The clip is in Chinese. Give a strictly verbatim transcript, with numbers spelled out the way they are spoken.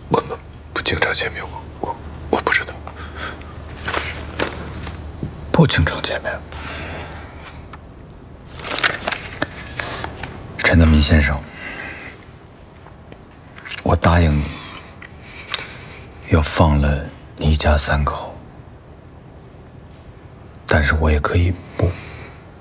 我们不经常见面，我我我不知道。 不经常见面。陈德民先生，我答应你，要放了你一家三口，但是我也可以不